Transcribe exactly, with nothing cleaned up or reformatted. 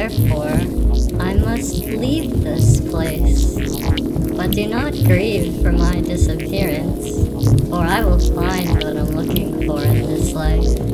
Therefore, I must leave this place. But do not grieve for my disappearance, for I will find what I'm looking for in this life.